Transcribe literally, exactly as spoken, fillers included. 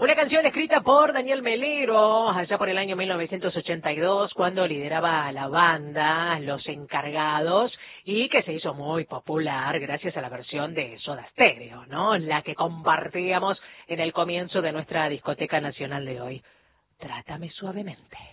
Una canción escrita por Daniel Melero, allá por el año mil novecientos ochenta y dos, cuando lideraba la banda Los Encargados, y que se hizo muy popular gracias a la versión de Soda Stereo, ¿no? La que compartíamos en el comienzo de nuestra discoteca nacional de hoy. Trátame suavemente.